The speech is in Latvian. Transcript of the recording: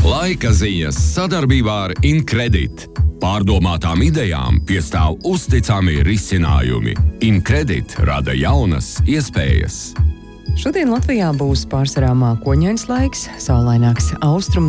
Laika ziņas sadarbībā ar Incredit. Pārdomātām idejām piestāv uzticami risinājumi. Incredit rada jaunas iespējas. Šodien Latvijā būs pārsvarā mākoņains laiks, saulaināks austrumu